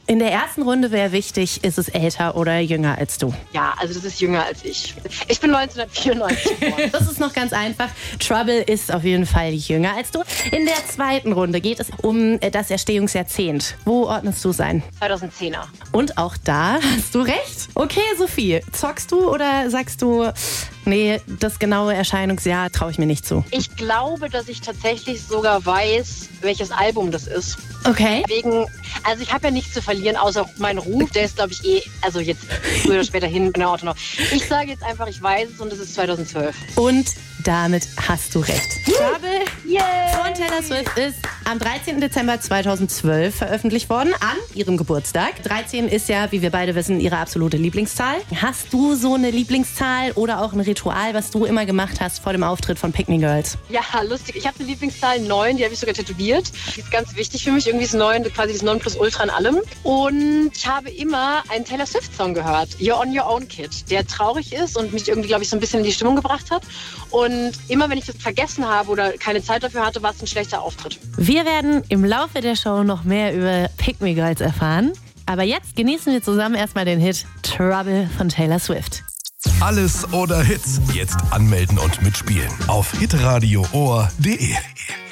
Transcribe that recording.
In der ersten Runde wäre wichtig, ist es älter oder jünger als du? Ja, also das ist jünger als ich. Ich bin 1994 geboren. Das ist noch ganz einfach. Trouble ist auf jeden Fall jünger als du. In der zweiten Runde geht es um das Erstehungsjahrzehnt. Wo ordnest du es ein? 2010er. Und auch da hast du recht. Okay, Sophie, zockst du oder sagst du, nee, das genaue Erscheinungsjahr traue ich mir nicht zu? Ich glaube, dass ich tatsächlich sogar weiß, welches Album das ist. Okay. Also ich habe ja nichts zu verlieren, außer meinen Ruf. Der ist, glaube ich, also jetzt früher oder später hin in der Auto noch. Ich sage jetzt einfach, ich weiß es und es ist 2012. Und damit hast du recht. Trouble von Taylor Swift ist am 13. Dezember 2012 veröffentlicht worden, an ihrem Geburtstag. 13 ist ja, wie wir beide wissen, ihre absolute Lieblingszahl. Hast du so eine Lieblingszahl oder auch ein Ritual, was du immer gemacht hast vor dem Auftritt von Pick Me Girls? Ja, lustig. Ich habe eine Lieblingszahl 9, die habe ich sogar tätowiert. Die ist ganz wichtig für mich. Irgendwie ist 9 quasi das Nonplusultra an allem. Und ich habe immer einen Taylor Swift-Song gehört, You're on Your Own Kid, der traurig ist und mich irgendwie, glaube ich, so ein bisschen in die Stimmung gebracht hat. Und immer, wenn ich das vergessen habe oder keine Zeit dafür hatte, war es ein schlechter Auftritt. Wir werden im Laufe der Show noch mehr über Pick Me Girls erfahren. Aber jetzt genießen wir zusammen erstmal den Hit Trouble von Taylor Swift. Alles oder Hits. Jetzt anmelden und mitspielen auf hitradio.de.